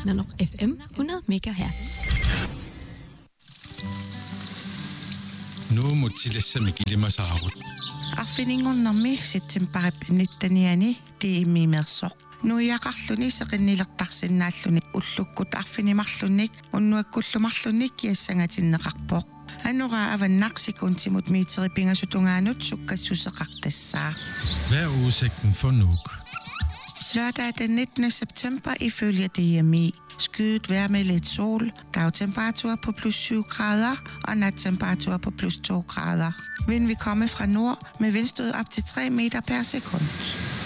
Nanoq FM 100 MHz. Nu mutilassami kilimasaagut. Arfininngornarmi sitsimparip nittaniani tiimimersoq. Nuiaqarluni seqinnilertarsinnaalluni ullukkut arfinimarlunnik unnuakkullumarlunnik kiassangatinneqarpoq. Anura avannaqsikuntimut miiteripingassutungaanut sukkassuseqartassaa. Hvad er udsigten for Nuuk? Lørdag den 19. september ifølge DMI. Skyet vejr med lidt sol, dagtemperatur på plus 7 grader og nattemperatur på plus 2 grader. Vind vil komme fra nord med vindstød op til 3 meter per sekund.